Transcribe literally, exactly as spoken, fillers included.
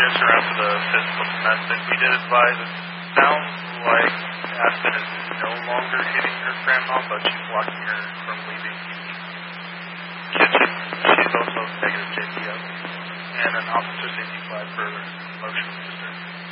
finish around to the physical domestic, we did advise it sounds like Aspen is no longer hitting her grandma, but she's blocking her from leaving the kitchen. She's also negative J P S. And an officer safety flag for motion disturbance.